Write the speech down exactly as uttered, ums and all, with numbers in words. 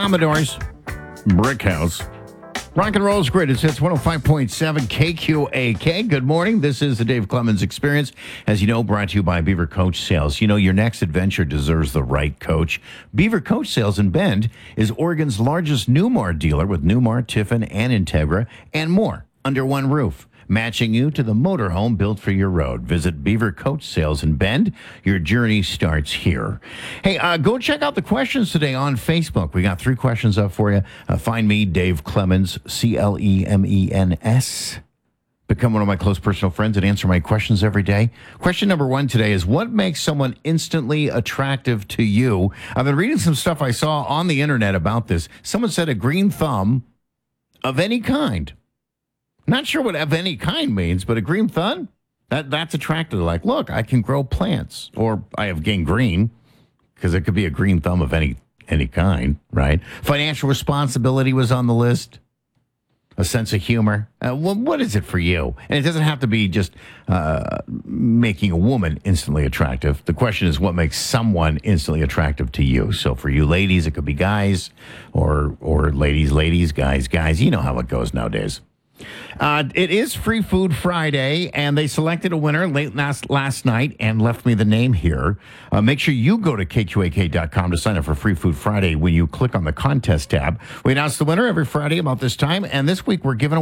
Commodores, Brick House. Rock and Roll's great. It's one oh five point seven K Q A K. Good morning. This is the Dave Clemens Experience. As you know, brought to you by Beaver Coach Sales. You know, your next adventure deserves the right coach. Beaver Coach Sales in Bend is Oregon's largest Newmar dealer with Newmar, Tiffin, and Integra, and more under one roof, matching you to the motorhome built for your road. Visit Beaver Coach Sales in Bend. Your journey starts here. Hey, uh, go check out the questions today on Facebook. We got three questions up for you. Uh, find me, Dave Clemens, C L E M E N S. Become one of my close personal friends and answer my questions every day. Question number one today is, what makes someone instantly attractive to you? I've been reading some stuff I saw on the internet about this. Someone said a green thumb of any kind. Not sure what of any kind means, but a green thumb, that, that's attractive. Like, look, I can grow plants. Or I have gangrene, because it could be a green thumb of any any kind, right? Financial responsibility was on the list. A sense of humor. Uh, well, what is it for you? And it doesn't have to be just uh, making a woman instantly attractive. The question is, what makes someone instantly attractive to you? So for you ladies, it could be guys, or or ladies, ladies, guys, guys. You know how it goes nowadays. Uh, it is Free Food Friday, and they selected a winner late last, last night and left me the name here. Uh, make sure you go to K Q A K dot com to sign up for Free Food Friday when you click on the contest tab. We announce the winner every Friday about this time, and this week we're giving away